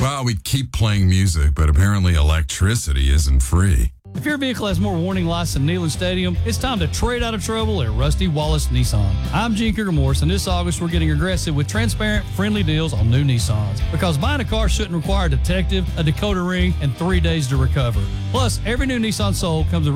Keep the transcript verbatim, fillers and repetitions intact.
Well, we keep playing music, but apparently electricity isn't free. If your vehicle has more warning lights than Neyland Stadium, it's time to trade out of trouble at Rusty Wallace Nissan. I'm Gene Cougar Morris, and this August we're getting aggressive with transparent, friendly deals on new Nissans. Because buying a car shouldn't require a detective, a decoder ring, and three days to recover. Plus, every new Nissan sold comes with